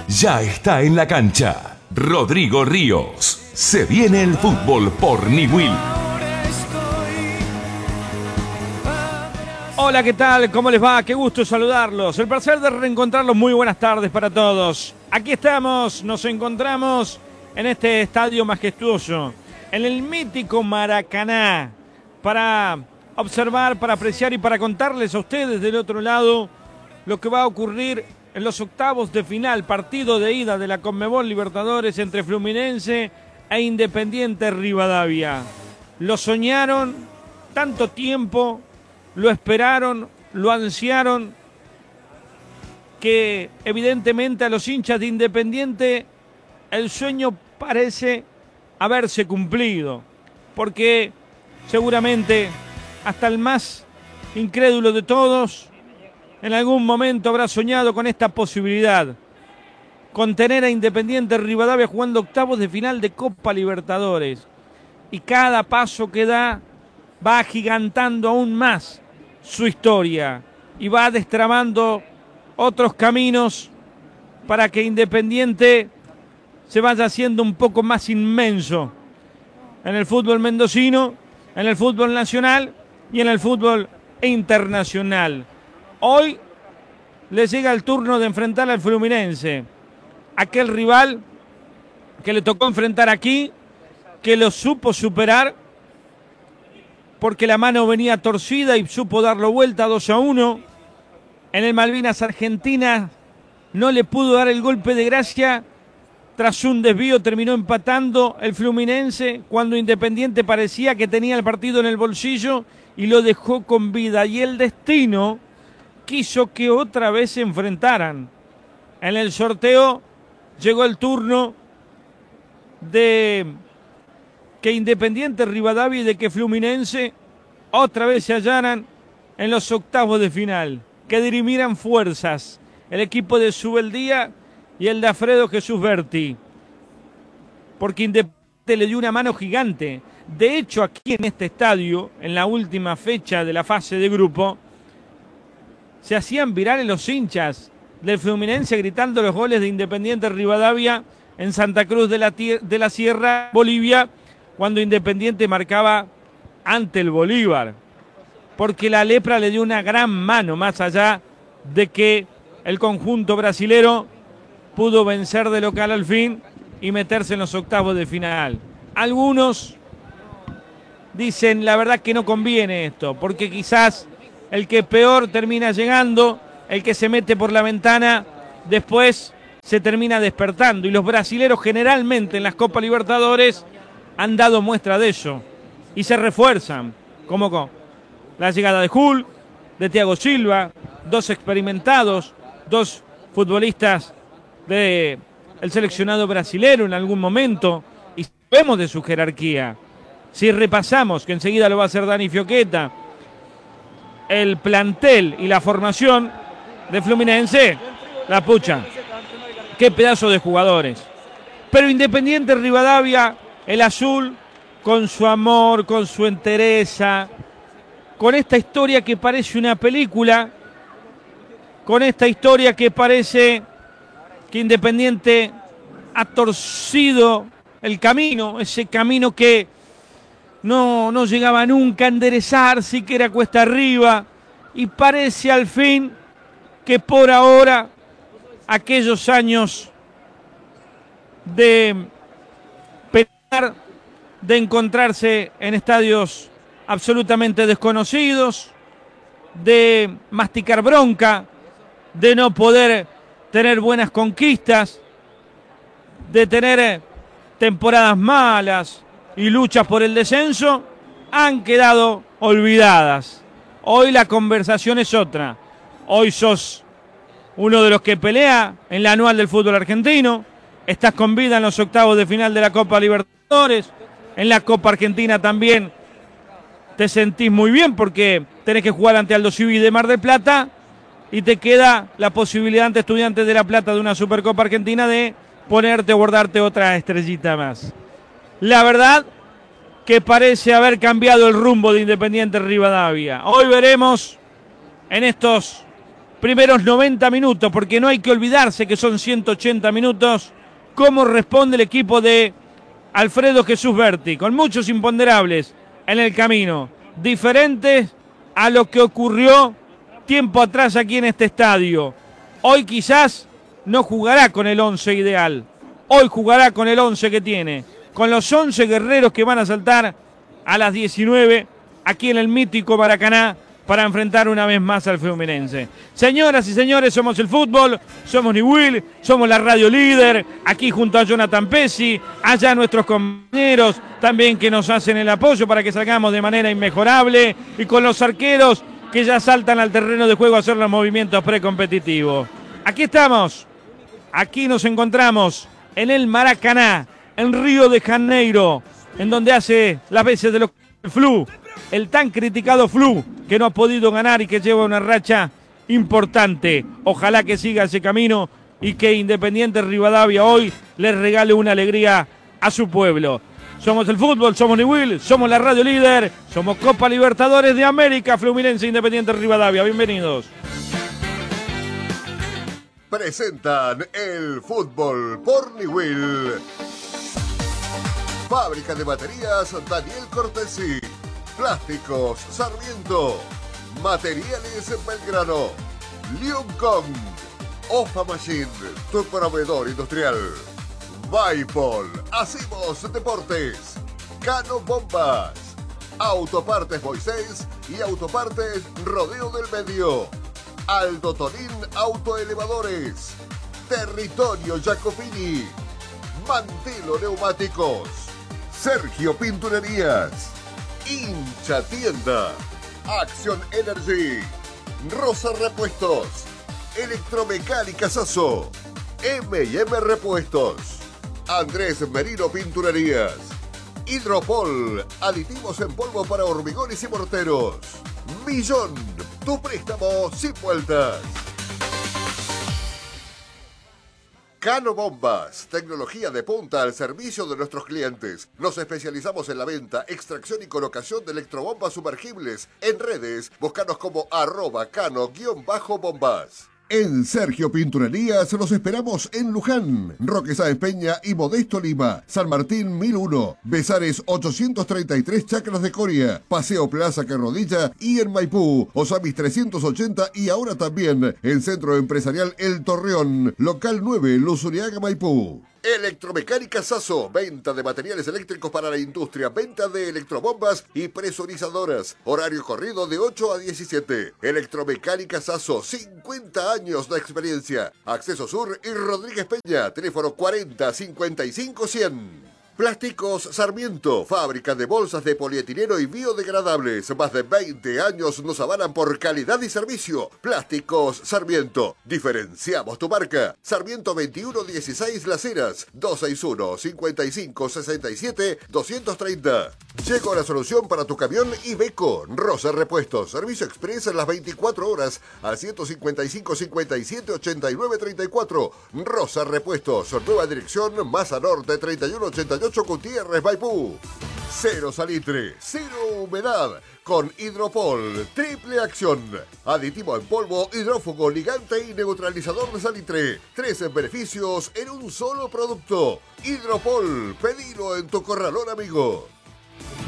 ya está en la cancha. Rodrigo Ríos. Se viene el fútbol por Niwil. Hola, ¿qué tal? ¿Cómo les va? Qué gusto saludarlos. El placer de reencontrarlos. Muy buenas tardes para todos. Aquí estamos, nos encontramos en este estadio majestuoso, en el mítico Maracaná, para observar, para apreciar y para contarles a ustedes del otro lado lo que va a ocurrir en los octavos de final, partido de ida de la Conmebol Libertadores entre Fluminense e Independiente Rivadavia. Lo soñaron tanto tiempo, lo esperaron, lo ansiaron, que evidentemente a los hinchas de Independiente el sueño parece haberse cumplido, porque seguramente hasta el más incrédulo de todos en algún momento habrá soñado con esta posibilidad, con tener a Independiente Rivadavia jugando octavos de final de Copa Libertadores. Y cada paso que da va agigantando aún más su historia y va destramando otros caminos para que Independiente se vaya haciendo un poco más inmenso en el fútbol mendocino, en el fútbol nacional y en el fútbol internacional. Hoy le llega el turno de enfrentar al Fluminense, aquel rival que le tocó enfrentar aquí, que lo supo superar porque la mano venía torcida y supo darlo vuelta 2-1. En el Malvinas Argentina no le pudo dar el golpe de gracia. Tras un desvío terminó empatando el Fluminense cuando Independiente parecía que tenía el partido en el bolsillo y lo dejó con vida. Y el destino quiso que otra vez se enfrentaran. En el sorteo llegó el turno de que Independiente Rivadavia y de que Fluminense otra vez se hallaran en los octavos de final, que dirimieran fuerzas el equipo de Subeldía y el de Alfredo Jesús Berti, porque Independiente le dio una mano gigante. De hecho, aquí en este estadio, en la última fecha de la fase de grupo, se hacían virales los hinchas del Fluminense gritando los goles de Independiente Rivadavia en Santa Cruz de la Sierra, Bolivia, cuando Independiente marcaba ante el Bolívar, porque la lepra le dio una gran mano, más allá de que el conjunto brasilero pudo vencer de local al fin y meterse en los octavos de final. Algunos dicen la verdad que no conviene esto, porque quizás el que peor termina llegando, el que se mete por la ventana, después se termina despertando. Y los brasileros generalmente en las Copas Libertadores han dado muestra de eso y se refuerzan, como con la llegada de Hull, de Thiago Silva, dos experimentados, dos futbolistas del seleccionado brasilero en algún momento, y sabemos de su jerarquía. Si repasamos, que enseguida lo va a hacer Dani Fioqueta, el plantel y la formación de Fluminense, la pucha, qué pedazo de jugadores. Pero Independiente Rivadavia, el azul, con su amor, con su entereza, con esta historia que parece una película, con esta historia que parece que Independiente ha torcido el camino, ese camino que no llegaba nunca a enderezarse y que era cuesta arriba, y parece al fin que por ahora aquellos años de pelear, de encontrarse en estadios absolutamente desconocidos, de masticar bronca, de no poder tener buenas conquistas, de tener temporadas malas y luchas por el descenso, han quedado olvidadas. Hoy la conversación es otra. Hoy sos uno de los que pelea en la anual del fútbol argentino, estás con vida en los octavos de final de la Copa Libertadores, en la Copa Argentina también te sentís muy bien porque tenés que jugar ante Aldo Civi de Mar del Plata y te queda la posibilidad ante Estudiantes de La Plata de una Supercopa Argentina de ponerte o bordarte otra estrellita más. La verdad que parece haber cambiado el rumbo de Independiente Rivadavia. Hoy veremos en estos primeros 90 minutos, porque no hay que olvidarse que son 180 minutos, cómo responde el equipo de Alfredo Jesús Berti, con muchos imponderables en el camino, diferentes a lo que ocurrió tiempo atrás aquí en este estadio. Hoy quizás no jugará con el 11 ideal, hoy jugará con el 11 que tiene, con los 11 guerreros que van a saltar a las 19 aquí en el mítico Maracaná para enfrentar una vez más al Fluminense. Señoras y señores, somos el fútbol, somos Newell, somos la radio líder, aquí junto a Jonathan Pesci, allá nuestros compañeros también que nos hacen el apoyo para que salgamos de manera inmejorable, y con los arqueros que ya saltan al terreno de juego a hacer los movimientos precompetitivos. Aquí estamos, aquí nos encontramos en el Maracaná, en Río de Janeiro, en donde hace las veces de los Flu, el tan criticado Flu, que no ha podido ganar y que lleva una racha importante. Ojalá que siga ese camino y que Independiente Rivadavia hoy les regale una alegría a su pueblo. Somos el fútbol, somos Newell, somos la radio líder, somos Copa Libertadores de América, Fluminense Independiente Rivadavia. Bienvenidos. Presentan el fútbol por Newell. Fábrica de baterías Daniel Cortesi. Plásticos Sarmiento. Materiales Belgrano. Liuncom. Ofa Machine, tu proveedor industrial. Vaipol. Hacemos deportes. Cano Bombas. Autopartes Moisés y Autopartes Rodeo del Medio. Aldo Tonín Autoelevadores. Territorio Jacopini. Mantilo Neumáticos. Sergio Pinturerías. Hincha Tienda. Action Energy. Rosa Repuestos. Electromecánica Sasso. M&M Repuestos. Andrés Merino Pinturerías. Hidropol. Aditivos en polvo para hormigones y morteros. Millón. Tu préstamo sin vueltas. Cano Bombas, tecnología de punta al servicio de nuestros clientes. Nos especializamos en la venta, extracción y colocación de electrobombas sumergibles. En redes, búscanos como @cano_bombas. En Sergio Pinturerías los esperamos en Luján, Roque Sáenz Peña y Modesto Lima, San Martín 1001, Besares 833 Chacras de Coria, Paseo Plaza Carrodilla y en Maipú, Osamis 380 y ahora también en Centro Empresarial El Torreón, Local 9, Luzuriaga, Maipú. Electromecánica Sasso, venta de materiales eléctricos para la industria, venta de electrobombas y presurizadoras. Horario corrido de 8 a 17. Electromecánica Sasso, 50 años de experiencia. Acceso Sur y Rodríguez Peña, teléfono 40 55 100. Plásticos Sarmiento, fábrica de bolsas de polietileno y biodegradables. Más de 20 años nos avalan por calidad y servicio. Plásticos Sarmiento, diferenciamos tu marca. Sarmiento 2116 Las Heras, 261 55 67 230. Llegó la solución para tu camión Iveco. Rosa Repuestos, servicio express en las 24 horas al 155 57 89 34. Rosa Repuestos, nueva dirección, Maza Norte 3188 Gutiérrez, Maipú. Cero salitre, cero humedad, con Hidropol, triple acción. Aditivo en polvo, hidrófugo, ligante y neutralizador de salitre. 13 beneficios en un solo producto. Hidropol, pedilo en tu corralón amigo.